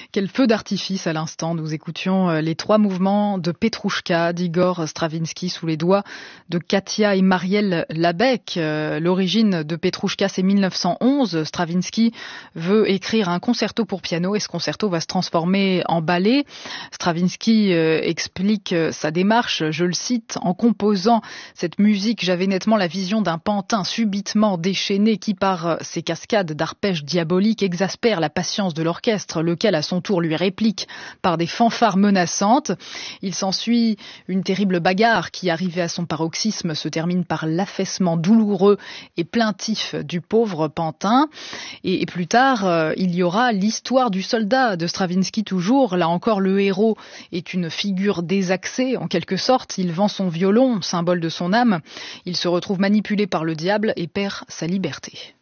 Quel feu d'artifice à l'instant. Nous écoutions les 3 mouvements de Petrouchka d'Igor Stravinsky sous les doigts de Katia et Marielle Labec. L'origine de Petrouchka, c'est 1911. Stravinsky veut écrire un concerto pour piano et ce concerto va se transformer en ballet. Stravinsky explique sa démarche, je le cite, en composant cette musique, j'avais nettement la vision d'un pantin subitement déchaîné qui, par ses cascades d'arpèges diaboliques, exaspère la patience de l'orchestre, lequel à son tour lui réplique par des fanfares menaçantes. Il s'ensuit une terrible bagarre qui, arrivée à son paroxysme, se termine par l'affaissement douloureux et plaintif du pauvre pantin. Et plus tard, il y aura l'histoire du soldat de Stravinsky toujours. Là encore, le héros est une figure désaxée, en quelque sorte. Il vend son violon, symbole de son âme. Il se retrouve manipulé par le diable et perd sa liberté.